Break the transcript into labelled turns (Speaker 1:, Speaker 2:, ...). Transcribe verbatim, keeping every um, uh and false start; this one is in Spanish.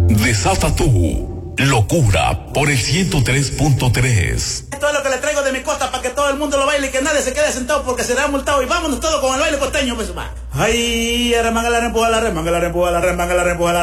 Speaker 1: Desata tu locura por el ciento tres punto tres.
Speaker 2: Esto es lo que le traigo de mi costa para que todo el mundo lo baile y que nadie se quede sentado porque será multado. Y vámonos todos con el baile costeño, pues va. Ay, remanga la rempuja la remanga la rempuja la remanga la rempuja la